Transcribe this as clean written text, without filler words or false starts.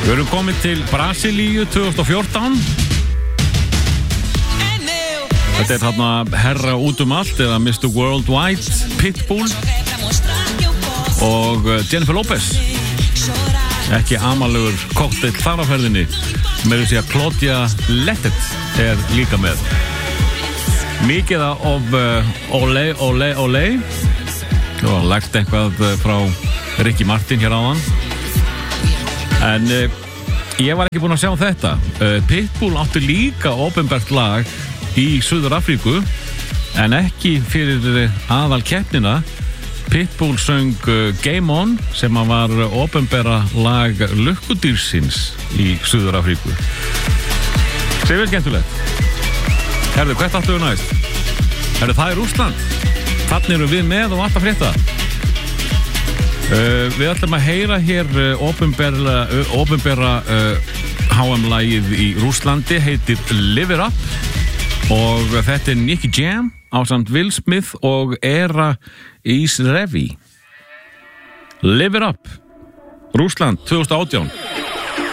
Við erum komið til Brasilíu 2014. Þetta þarna herra út allt eða Mr. Worldwide, Pitbull og Jennifer Lopez. Ekki amalegur kokteil þar á ferðinni. Með því að Claudia Lettet líka með. Mikið af Olé, Olé, Olé. Þú har lært eitthvað frá Ricky Martin hér áðan. En ég var ekki búinn að sjá þetta. Pitbull átti líka opinbert lag í Suður Afríku, en ekki fyrir aðal keppnina. Pitbull söng Game On, sem var opinbera lag lukkudýrsins í Suður Afríku. Sér vel skemmtilegt. Herðu, hvert áttu við næst? Herðu, það Rússland. Þannig erum við með og allt að frétta. Við ætlum að heyra hér opinbera HM-lagið í Rússlandi, heitir Live It Up. Og þetta Nicky Jam ásamt Will Smith og Era Israevi. Live It Up, Rússland 2018.